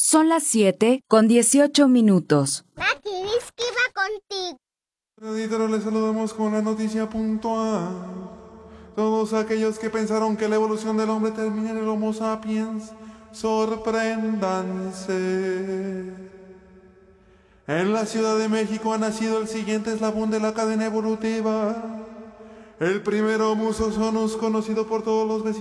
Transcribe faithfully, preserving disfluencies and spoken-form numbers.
Son las siete con dieciocho minutos. Maki, dice que va contigo. Editor, les saludamos con la noticia puntual. Todos aquellos que pensaron que la evolución del hombre termina en el Homo sapiens, sorpréndanse. En la Ciudad de México ha nacido el siguiente eslabón de la cadena evolutiva. El primero Musosonus, conocido por todos los vecinos.